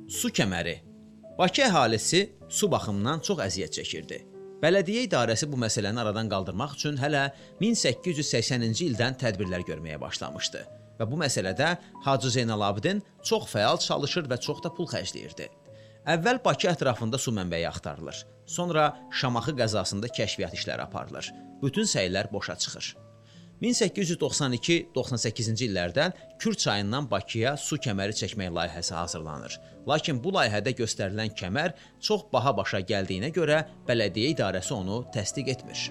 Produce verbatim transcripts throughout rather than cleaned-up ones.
Su kəməri. Bakı əhalisi su baxımından çox əziyyət çəkirdi. Bələdiyyə idarəsi bu məsələni aradan qaldırmaq üçün hələ min səkkiz yüz səksəninci ildən tədbirlər görməyə başlamışdı və bu məsələdə Hacı Zeynalabdin çox fəal çalışır və çox da pul xərcləyirdi. Əvvəl Bakı ətrafında su mənbəyi axtarılır, sonra Şamaxı qəzasında kəşfiyyat işləri aparılır. Bütün səylər boşa çıxır. min səkkiz yüz doxsan iki doxsan səkkizinci illərdən Kür çayından Bakıya su kəməri çəkmək layihəsi hazırlanır. Lakin bu layihədə göstərilən kəmər çox baha başa gəldiyinə görə bələdiyyə idarəsi onu təsdiq etmir.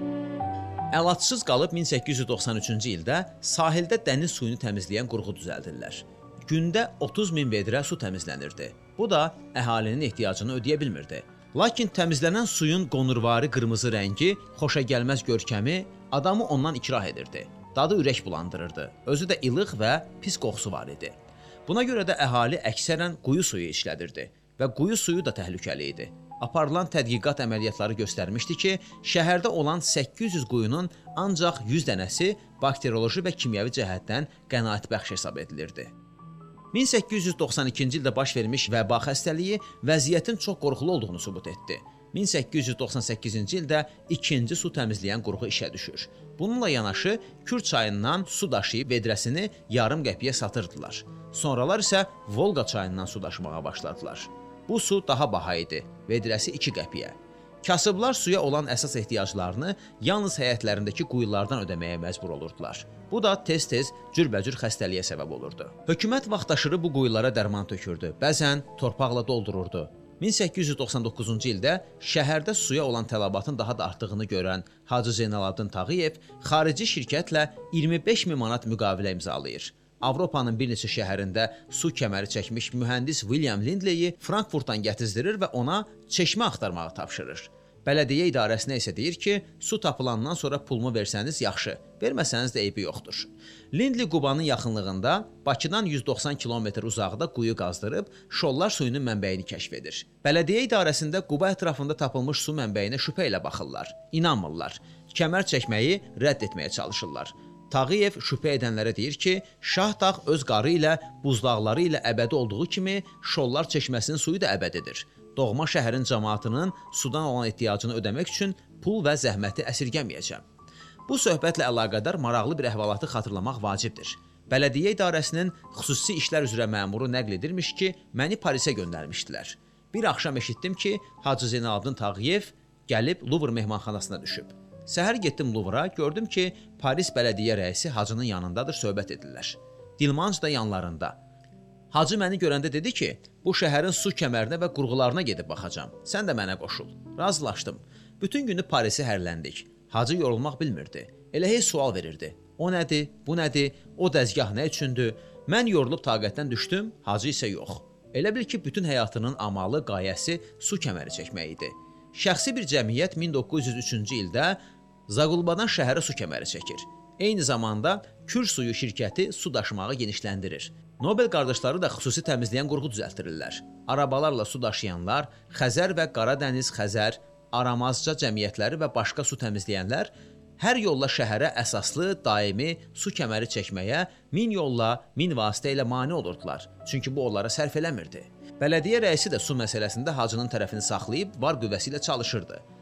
Əlacsız qalıb min səkkiz yüz doxsan üçüncü ildə sahildə dəniz suyunu təmizləyən qurğu düzəldirlər. Gündə otuz min vedrə su təmizlənirdi. Bu da əhalinin ehtiyacını ödəyə bilmirdi. Lakin təmizlənən suyun qonurvari qırmızı rəngi, xoşagəlməz görkəmi adamı ondan ikrah edirdi. Dadı ürək bulandırırdı. Özü də ilıq və pis qoxusu var idi. Buna görə də əhali əksərən quyu suyu işlədirdi və quyu suyu da təhlükəli idi. Aparılan tədqiqat əməliyyatları göstərmişdi ki, şəhərdə olan səkkiz yüz quyunun ancaq yüz dənəsi bakterioloji və kimyəvi cəhətdən qənaətbəxş hesab edilirdi. min səkkiz yüz doxsan ikinci ildə baş vermiş vəba xəstəliyi vəziyyətin çox qorxulu olduğunu sübut etdi. min səkkiz yüz doxsan səkkizinci ildə ikinci su təmizləyən qurğu işə düşür. Bununla yanaşı Kür çayından su daşıyıb vedrəsini yarım qəpiyə satırdılar. Sonralar isə Volqa çayından su daşımağa başladılar. Bu su daha baha idi, vedrəsi iki qəpiyə. Kasıblar suya olan əsas ehtiyaclarını yalnız həyətlərindəki quyulardan ödəməyə məcbur olurdular. Bu da tez-tez cürbəcür xəstəliyə səbəb olurdu. Hökumət vaxtaşırı bu quyulara dərman tökürdü, bəzən torpaqla doldururdu. min səkkiz yüz doxsan doqquzuncu ildə şəhərdə suya olan tələbatın daha da artdığını görən Hacı Zeynalabdin Tağıyev xarici şirkətlə iyirmi beş min manat müqavilə imzalayır. Avropanın bir neçə şəhərində su kəməri çəkmiş mühəndis William Lindleyi Frankfurtdan gətizdirir və ona çeşmə axtarmağı tapşırır. Bələdiyyə idarəsinə isə deyir ki, su tapılandan sonra pulumu versəniz yaxşı, verməsəniz də eybi yoxdur. Lindley Qubanın yaxınlığında Bakıdan yüz doxsan kilometr uzaqda quyu qazdırıb Şollar suyunun mənbəyini kəşf edir. Bələdiyyə idarəsində Quba ətrafında tapılmış su mənbəyinə şübhə ilə baxırlar, inanmırlar, kəmər çəkməyi rədd etməyə çalışırlar. Tağıyev şübhə edənlərə deyir ki, Şahdağ öz qarı ilə, buzdağları ilə əbədi olduğu kimi Şollar çeşməsinin suyu da əbədidir. Doğma şəhərin cəmaatının sudan olan ehtiyacını ödəmək üçün pul və zəhməti əsirgəməyəcəm. Bu söhbətlə əlaqədar maraqlı bir əhvalatı xatırlamaq vacibdir. Bələdiyyə idarəsinin xüsusi işlər üzrə məmuru nəql edirmiş ki, məni Parisə göndərmişdilər. Bir axşam eşitdim ki, Hacı Zeynalabdin Tağıyev gəlib Luvr mehmanxanasına düşüb. Səhər getdim Luvra, gördüm ki, Paris bələdiyyə rəisi Hacının yanındadır, söhbət edirlər. Dilmanc da yanlarında. Hacı məni görəndə dedi ki, bu şəhərin su kəmərinə və qurğularına gedib baxacam. Sən də mənə qoşul. Razılaşdım. Bütün günü Parisi hərləndik. Hacı yorulmaq bilmirdi. Elə heç sual verirdi. O nədir, bu nədir, o dəzgah nə üçündür? Mən yorulub taqətdən düşdüm, Hacı isə yox. Elə bil ki, bütün həyatının amalı, qayəsi su kəməri çəkmək idi. Şəxsi bir cəmiyyət min doqquz yüz üçüncü ildə Zaqulbadan şəhərə su kəməri çəkir. Eyni zamanda Kür suyu şirkəti su daşımağı genişləndirir. Nobel qardaşları da xüsusi təmizləyən qurğu düzəltdirirlər. Arabalarla su daşıyanlar, Xəzər və Qaradəniz, Xəzər, Aramazca cəmiyyətləri və başqa su təmizləyənlər hər yolla şəhərə əsaslı, daimi su kəməri çəkməyə min yolla, min vasitə ilə mane olurdular. Çünki bu onlara sərf eləmirdi. Bələdiyyə rəisi də su məsələsində Hacının tərəfini saxlayıb var qüvvəsi ilə çalışırdı.